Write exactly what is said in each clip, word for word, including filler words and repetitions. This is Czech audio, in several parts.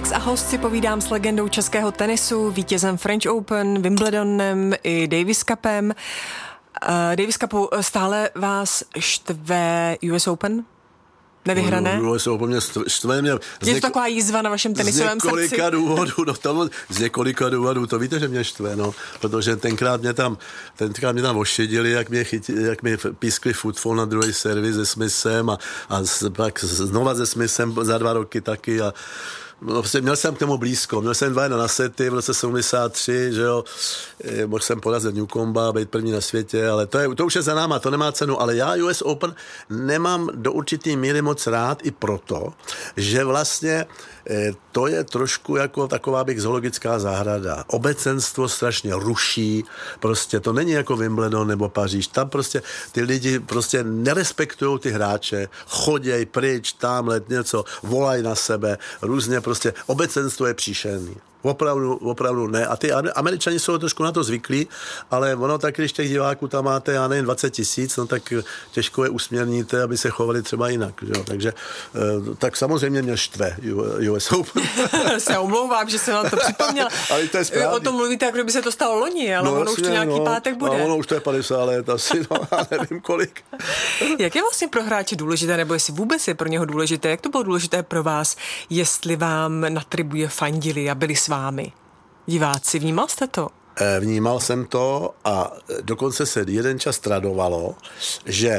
Relax a host si povídám s legendou českého tenisu, vítězem French Open, Wimbledonem i Davis Cupem. Uh, Davis Cupu, stále vás štve U S Open? Nevyhrané? U S Open mě štve. Mě je to něko... taková jízva na vašem tenisovém srdci? Z několika důvodů, no to, z několika důvodů, to víte, že mě štve, no, protože tenkrát mě tam, tenkrát mě tam ošidili, jak mě, chytili, jak mě pískli footfall na druhý servis se Smithem a, a pak znova se Smithem za dva roky taky a no, měl jsem k tomu blízko, měl jsem dva jedna na sety v roce sedmdesát tři, že jo, mohl jsem porazit Newcomba, být první na světě, ale to, je, to už je za náma, to nemá cenu, ale já U S Open nemám do určitý míry moc rád i proto, že vlastně to je trošku jako taková bych zoologická zahrada. Obecenstvo strašně ruší, prostě to není jako Wimbledon nebo Paříž, tam prostě ty lidi prostě nerespektují ty hráče, choděj pryč, tamhle něco, volají na sebe, různě prostě, obecenstvo je příšerný. Opravdu, opravdu ne. A ty Američani jsou trošku na to zvyklí, ale ono tak, když těch diváků tam máte, já nevím, dvacet tisíc, no tak těžko je usměrníte, aby se chovali třeba jinak. Jo? Takže tak samozřejmě mě štve U S Open. Se omlouvám, že jsem vám to připomněla. Ale to je správně. O tom mluvíte, jako by se to stalo loni, ale no, ono už to nějaký no, pátek bude. No, ono už to je padesát let asi, no, já nevím kolik. Jak je vlastně pro hráče důležité, nebo jestli vůbec je pro něho důležité, jak to bylo důležité pro vás, jestli vám na tribuje fandili a byli s vámi diváci, vnímal jste to? Vnímal jsem to a dokonce se jeden čas tradovalo, že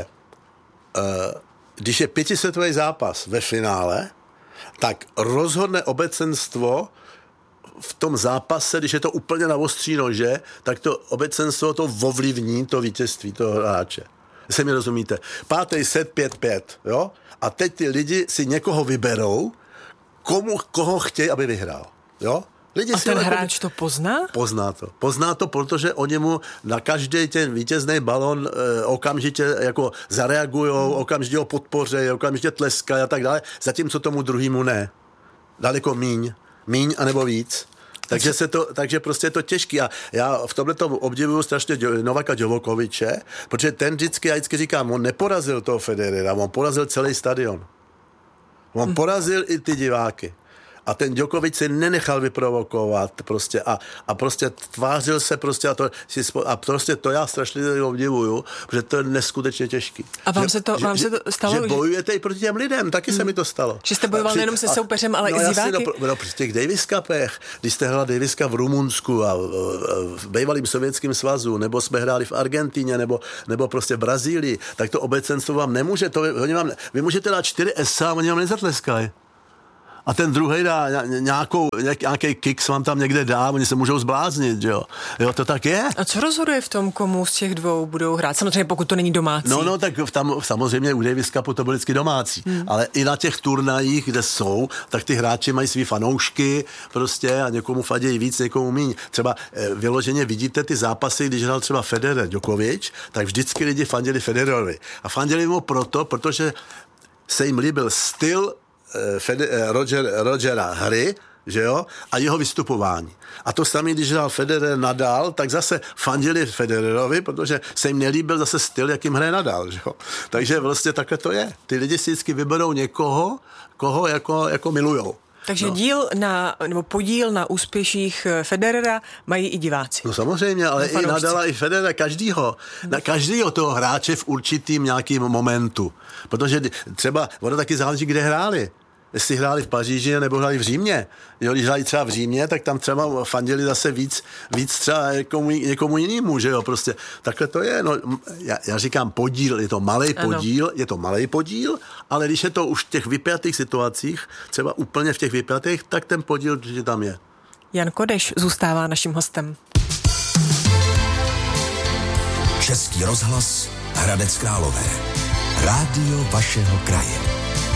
když je pětisetový zápas ve finále, tak rozhodne obecenstvo v tom zápase, když je to úplně na ostří nože, tak to obecenstvo to ovlivní to vítězství toho hráče. Jestli mi rozumíte. Pátý set pět pět, jo? A teď ty lidi si někoho vyberou, komu, koho chtějí, aby vyhrál, jo? Lidi a ten hráč jako... to pozná? Pozná to. Pozná to, protože oni mu na každý ten vítězný balon e, okamžitě jako zareagujou, hmm. okamžitě ho podpořejí, okamžitě tleskají a tak dále, zatímco tomu druhýmu ne. Daleko míň. Míň anebo víc. Takže, se to, takže prostě je to těžký. A já v tomhle tom obdivuju strašně Novaka Djokoviče, protože ten vždycky, já vždycky říkám, on neporazil toho Federera, on porazil celý stadion. On hmm. porazil i ty diváky. A ten Djokovič si nenechal vyprovokovat prostě a, a prostě tvářil se prostě a, to, a prostě to já strašně obdivuju, protože to je neskutečně těžký. A vám že, se to, že, vám se to stalo? Že bojujete i proti těm lidem, taky hmm. se mi to stalo. Že jste bojoval nejenom se soupeřem, ale no, i s diváky? No, no, při těch Davis Cupech, když jste hrála Davis Cup v Rumunsku a v bývalým Sovětském svazu, nebo jsme hráli v Argentíně, nebo, nebo prostě v Brazílii, tak to obecenstvo vám nemůže, to, oni vám, vy můžete dát čtyři esa a oni vám nezatleskají. A ten druhej dá nějakou, nějaký kick vám tam někde dá, oni se můžou zbláznit, jo. Jo, to tak je. A co rozhoduje v tom, komu z těch dvou budou hrát? Samozřejmě, pokud to není domácí. No, no, tak tam samozřejmě u Davis Cupu to bylo vždycky domácí. Hmm. Ale i na těch turnajích, kde jsou, tak ty hráči mají svý fanoušky prostě a někomu fadějí víc, někomu míň. Třeba eh, vyloženě vidíte ty zápasy, když hrál třeba Federer, Djokovič, tak vždycky lidi fandili Federerovi. A fandili mu proto, protože se jim líbil styl Fede, Roger, Rogera hry, že jo, a jeho vystupování. A to samé, když hrál Federer Nadal, tak zase fandili Federerovi, protože se jim nelíbil zase styl, jakým hraje Nadal, že jo. Takže vlastně takhle to je. Ty lidi si vždycky vyberou někoho, koho jako, jako milujou. Takže no. díl na, nebo podíl na úspěších Federera mají i diváci. No samozřejmě, ale i Nadala, i Federera, každýho, na každýho toho hráče v určitým nějakým momentu. Protože třeba, ono taky záleží, kde hráli. Jestli hráli v Paříži nebo hráli v Římě. Jo, když hráli třeba v Římě, tak tam třeba fandili zase víc, víc třeba někomu, někomu jinému, že jo, prostě takhle to je. No, já, já říkám podíl, je to malej podíl, ano. je to malej podíl, ale když je to už v těch vypjatých situacích, třeba úplně v těch vypjatých, tak ten podíl určitě tam je. Jan Kodeš zůstává naším hostem. Český rozhlas Hradec Králové. Rádio vašeho kraje.